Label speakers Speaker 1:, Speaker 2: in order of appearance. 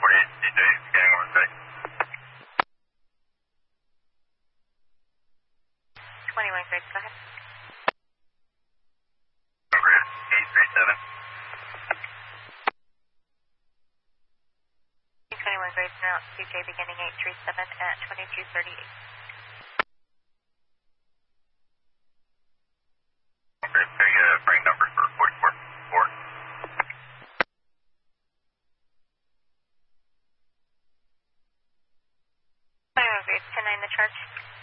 Speaker 1: DJ, scanning 1 sec.
Speaker 2: 21 grade, go ahead.
Speaker 1: Grid 837.
Speaker 2: 21 grade, now DJ beginning 837 at 2238.
Speaker 1: Okay, frame numbers for 44.
Speaker 2: 21 grade, 10-9 the charge.